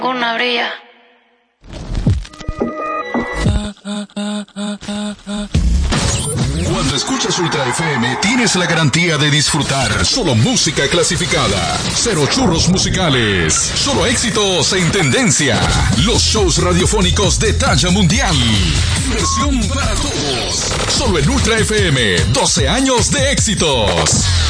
Una brilla. Cuando escuchas Ultra FM, tienes la garantía de disfrutar solo música clasificada, cero churros musicales, solo éxitos en tendencia, los shows radiofónicos de talla mundial, diversión para todos, solo en Ultra FM, 12 años de éxitos.